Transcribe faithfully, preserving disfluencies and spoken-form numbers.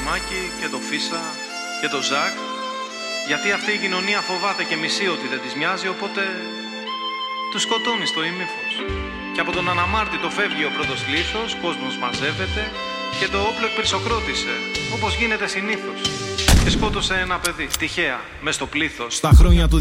Μάκη και το Φίσα και το Ζακ, γιατί αυτή η κοινωνία φοβάται και μισεί ότι δεν της μοιάζει, οπότε τους σκοτώνει στο ημίφος. Και από τον αναμάρτητο φεύγει ο πρώτος λίθος, κόσμος μαζεύεται και το όπλο εκπυρσοκρότησε, όπως γίνεται συνήθως. Και σκότωσε ένα παιδί, τυχαία, μες στο πλήθος. Στα χρόνια του